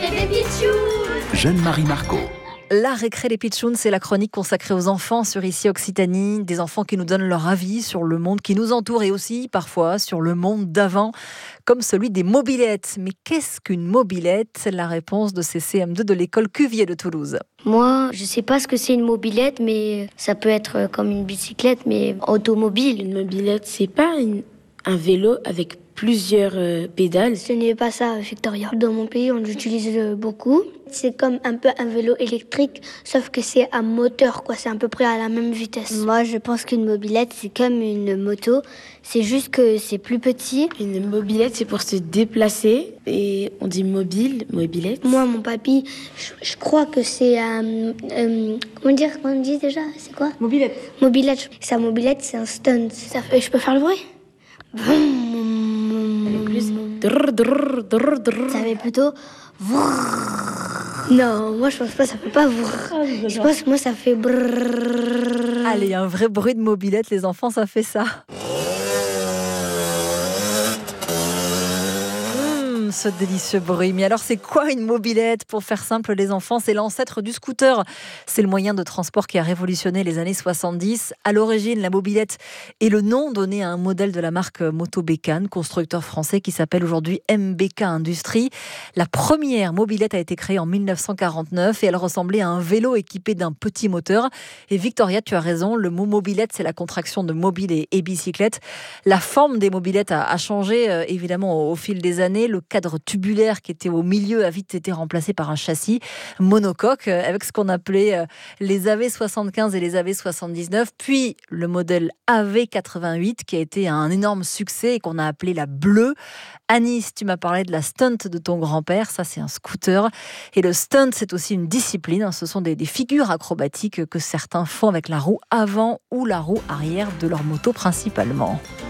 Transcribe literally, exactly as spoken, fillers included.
récré des pitchouns. Jeanne-Marie Marco. La récré des pitchouns, c'est la chronique consacrée aux enfants sur Ici Occitanie, des enfants qui nous donnent leur avis sur le monde qui nous entoure et aussi parfois sur le monde d'avant, comme celui des mobylettes. Mais qu'est-ce qu'une mobylette ? La réponse de ces C M deux de l'école Cuvier de Toulouse. Moi, je sais pas ce que c'est une mobylette, mais ça peut être comme une bicyclette, mais automobile. Une mobylette, c'est pas une, un vélo avec plusieurs euh, pédales. Ce n'est pas ça, Victoria. Dans mon pays, on l'utilise beaucoup. C'est comme un peu un vélo électrique, sauf que c'est un moteur, quoi. C'est à peu près à la même vitesse. Moi, je pense qu'une mobylette, c'est comme une moto. C'est juste que c'est plus petit. Une mobylette, c'est pour se déplacer. Et on dit mobile, mobylette. Moi, mon papy, je, je crois que c'est... Euh, euh, comment dire, comment on dit déjà ? C'est quoi ? Mobylette. Mobylette. Sa mobylette, c'est un stunt. Ça fait, je peux faire le bruit ? Avec plus. Drrr, drrr, drrr, drrr. Ça fait plutôt. Non, moi je pense pas, ça fait pas. Je pense que moi ça fait. Allez, un vrai bruit de mobylette, les enfants, ça fait ça. Ce délicieux bruit. Mais alors, c'est quoi une mobylette ? Pour faire simple, les enfants, c'est l'ancêtre du scooter. C'est le moyen de transport qui a révolutionné les années soixante-dix. À l'origine, la mobylette est le nom donné à un modèle de la marque Moto Bécane, constructeur français qui s'appelle aujourd'hui M B K Industries. La première mobylette a été créée en mille neuf cent quarante-neuf et elle ressemblait à un vélo équipé d'un petit moteur. Et Victoria, tu as raison, le mot mobylette, c'est la contraction de mobile et, et bicyclette. La forme des mobylettes a, a changé euh, évidemment au, au fil des années. Le cadre tubulaire qui était au milieu a vite été remplacé par un châssis monocoque avec ce qu'on appelait les A V soixante-quinze et les A V soixante-dix-neuf, puis le modèle A V quatre-vingt-huit qui a été un énorme succès et qu'on a appelé la bleue. Anis, tu m'as parlé de la stunt de ton grand-père, ça c'est un scooter. Et le stunt, c'est aussi une discipline, ce sont des, des figures acrobatiques que certains font avec la roue avant ou la roue arrière de leur moto principalement.